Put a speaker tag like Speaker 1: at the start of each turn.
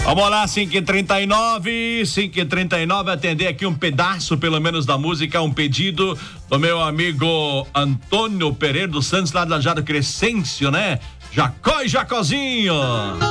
Speaker 1: Vamos lá, 5h39, atender aqui um pedaço, pelo menos, da música, um pedido do meu amigo Antônio Pereira dos Santos, lá da Jado Crescêncio, né? Jacó e Jacozinho.